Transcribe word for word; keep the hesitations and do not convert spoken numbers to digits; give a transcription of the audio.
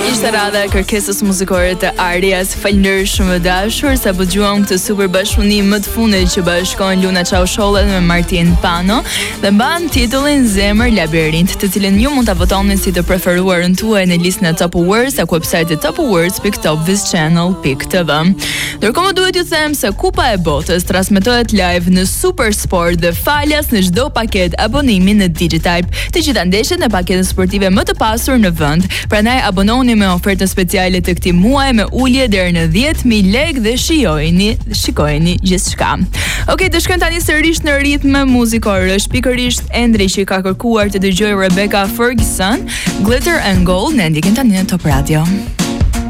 Ishte rada e kërkesës muzikore të Arias. Falënderoj shumë dashur sa po dëgjuam këtë super bashkëpunim më të fundit që bashkojnë Luna Çaushollet me Martin Pano dhe mban titullin Zemër Labirint, të cilën ju mund ta votoni si të preferuarën tuaj në listën e Top Awards tek websajti top awards dot top vis channel dot t v. Ndërkohë duhet ju them se Kupa e Botës transmetohet live në Super Sport dhe falas në çdo paketë abonimi në Digitype. Të gjitha ndeshjet në paketën sportive më të pasur në vend. Prandaj abononi me ofertën speciale të këtij muaji me ulje deri në dhjetë mijë lekë dhe shijojeni, shikojeni gjithçka. Okej, të shkojmë tani sërish në ritme muzikor. Është pikërisht Endri që ka kërkuar të dëgjojë Rebecca Ferguson, Glitter and Gold, në ndjekim tani në Top Radio.